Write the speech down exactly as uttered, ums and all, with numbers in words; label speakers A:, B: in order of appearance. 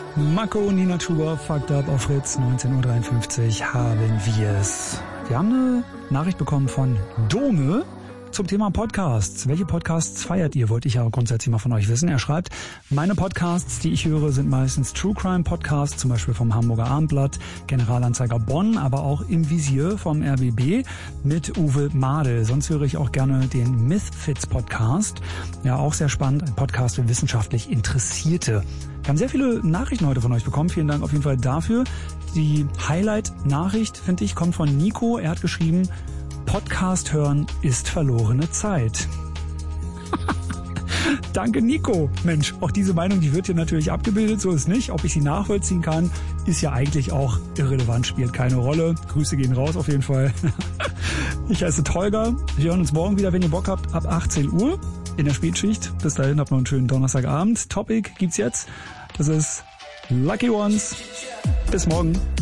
A: Marco, Nina Chuba, Fucked Up auf Fritz, neunzehn Uhr dreiundfünfzig haben wir es. Wir haben eine Nachricht bekommen von Dome zum Thema Podcasts. Welche Podcasts feiert ihr? Wollte ich ja grundsätzlich mal von euch wissen. Er schreibt, meine Podcasts, die ich höre, sind meistens True Crime Podcasts, zum Beispiel vom Hamburger Abendblatt, Generalanzeiger Bonn, aber auch Im Visier vom R B B mit Uwe Madel. Sonst höre ich auch gerne den Mythfits Podcast. Ja, auch sehr spannend. Ein Podcast für wissenschaftlich Interessierte. Wir haben sehr viele Nachrichten heute von euch bekommen. Vielen Dank auf jeden Fall dafür. Die Highlight-Nachricht, finde ich, kommt von Nico. Er hat geschrieben, Podcast hören ist verlorene Zeit. Danke, Nico. Mensch, auch diese Meinung, die wird hier natürlich abgebildet, so ist nicht. Ob ich sie nachvollziehen kann, ist ja eigentlich auch irrelevant, spielt keine Rolle. Grüße gehen raus auf jeden Fall. Ich heiße Tolga. Wir hören uns morgen wieder, wenn ihr Bock habt, ab achtzehn Uhr in der Spätschicht. Bis dahin habt noch einen schönen Donnerstagabend. Topic gibt's jetzt. Das ist Lucky Ones. Bis morgen.